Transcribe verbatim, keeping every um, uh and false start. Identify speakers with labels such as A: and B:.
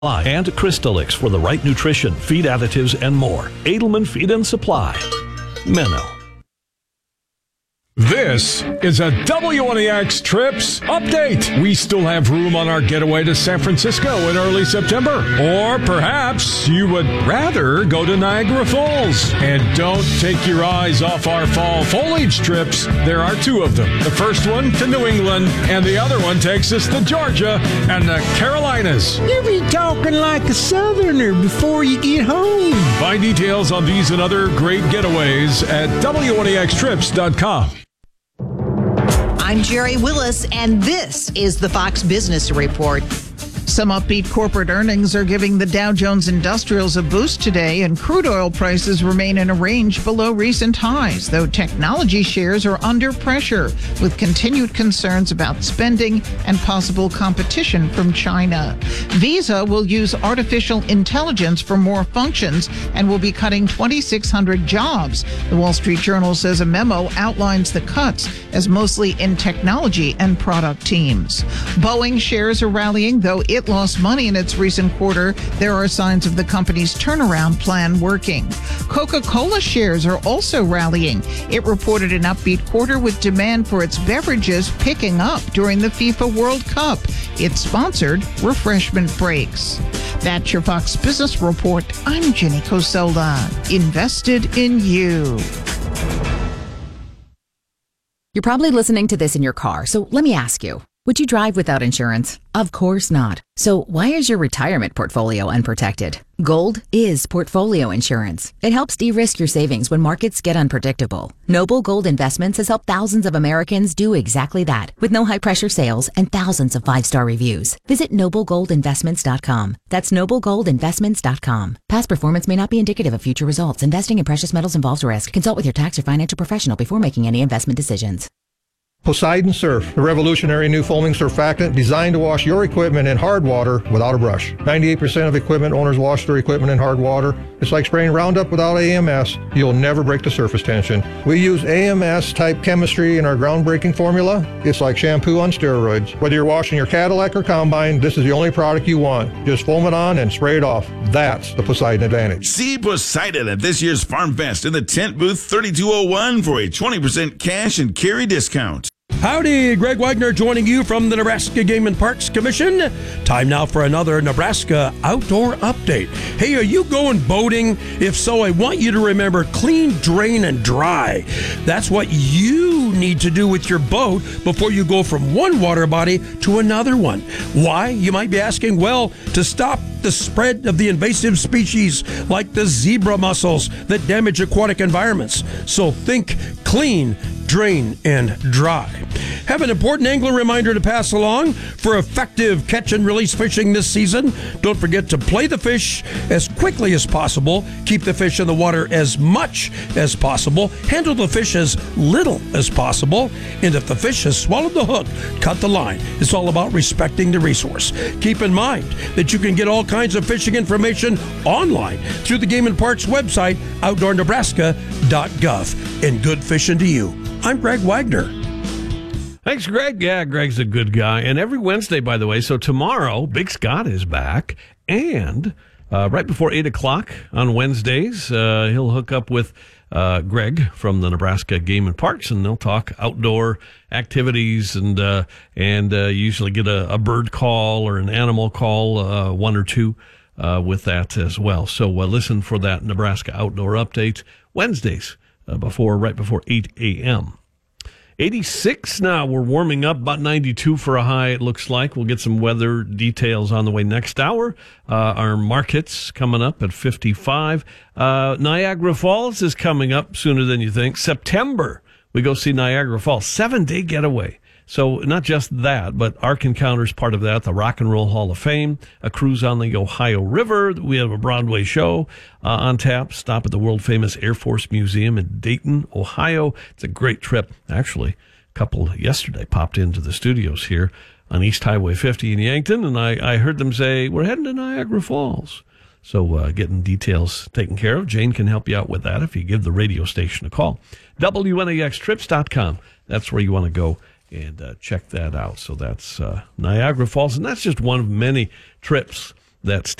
A: And Crystalix for the right nutrition, feed additives, and more. Edelman Feed and Supply. Menno.
B: This is a W N E X Trips update. We still have room on our getaway to San Francisco in early September. Or perhaps you would rather go to Niagara Falls. And don't take your eyes off our fall foliage trips. There are two of them. The first one to New England, and the other one takes us to Georgia and the Carolinas.
C: You be talking like a southerner before you get home.
B: Find details on these and other great getaways at W N E X trips dot com.
D: I'm Jerry Willis, and this is the Fox Business Report. Some upbeat corporate earnings are giving the Dow Jones Industrials a boost today, and crude oil prices remain in a range below recent highs, though technology shares are under pressure, with continued concerns about spending and possible competition from China. Visa will use artificial intelligence for more functions and will be cutting twenty-six hundred jobs. The Wall Street Journal says a memo outlines the cuts as mostly in technology and product teams. Boeing shares are rallying, though it lost money in its recent quarter. There are signs of the company's turnaround plan working. Coca-Cola shares are also rallying. It reported an upbeat quarter with demand for its beverages picking up during the FIFA World Cup. It sponsored refreshment breaks. That's your Fox Business Report. I'm Jenny Coselda. Invested in you.
E: You're probably listening to this in your car, so let me ask you. Would you drive without insurance? Of course not. So why is your retirement portfolio unprotected? Gold is portfolio insurance. It helps de-risk your savings when markets get unpredictable. Noble Gold Investments has helped thousands of Americans do exactly that, with no high-pressure sales and thousands of five-star reviews. Visit noble gold investments dot com. That's noble gold investments dot com. Past performance may not be indicative of future results. Investing in precious metals involves risk. Consult with your tax or financial professional before making any investment decisions.
F: Poseidon Surf, the revolutionary new foaming surfactant designed to wash your equipment in hard water without a brush. ninety-eight percent of equipment owners wash their equipment in hard water. It's like spraying Roundup without A M S. You'll never break the surface tension. We use A M S-type chemistry in our groundbreaking formula. It's like shampoo on steroids. Whether you're washing your Cadillac or Combine, this is the only product you want. Just foam it on and spray it off. That's the Poseidon advantage.
G: See Poseidon at this year's Farm Fest in the tent booth thirty-two oh one for a twenty percent cash and carry discount.
H: Howdy, Greg Wagner joining you from the Nebraska Game and Parks Commission. Time now for another Nebraska Outdoor Update. Hey, are you going boating? If so, I want you to remember clean, drain, and dry. That's what you need to do with your boat before you go from one water body to another one. Why? You might be asking. Well, to stop the spread of the invasive species like the zebra mussels that damage aquatic environments. So think clean, drain, and dry. Have an important angler reminder to pass along for effective catch and release fishing this season. Don't forget to play the fish as quickly as possible. Keep the fish in the water as much as possible. Handle the fish as little as possible. And if the fish has swallowed the hook, cut the line. It's all about respecting the resource. Keep in mind that you can get all kinds of fishing information online through the Game and Parks website, outdoor nebraska dot gov. And good fishing to you. I'm Greg Wagner.
A: Thanks, Greg. Yeah, Greg's a good guy. And every Wednesday, by the way, so tomorrow, Big Scott is back. And uh, right before eight o'clock on Wednesdays, uh, he'll hook up with uh, Greg from the Nebraska Game and Parks, and they'll talk outdoor activities and uh, and uh, usually get a, a bird call or an animal call, uh, one or two uh, with that as well. So uh, listen for that Nebraska Outdoor Update Wednesdays uh, before right before eight a.m. eighty-six now. We're warming up, about ninety-two for a high, it looks like. We'll get some weather details on the way next hour. Uh, our markets coming up at fifty-five. Uh, Niagara Falls is coming up sooner than you think. September, we go see Niagara Falls. Seven-day getaway. So not just that, but Ark Encounter's part of that, the Rock and Roll Hall of Fame, a cruise on the Ohio River. We have a Broadway show uh, on tap. Stop at the world-famous Air Force Museum in Dayton, Ohio. It's a great trip. Actually, a couple yesterday popped into the studios here on East Highway fifty in Yankton, and I, I heard them say, we're heading to Niagara Falls. So uh, getting details taken care of. Jane can help you out with that if you give the radio station a call. W N E X trips dot com. That's where you want to go and uh, check that out. So that's uh, Niagara Falls, and that's just one of many trips That's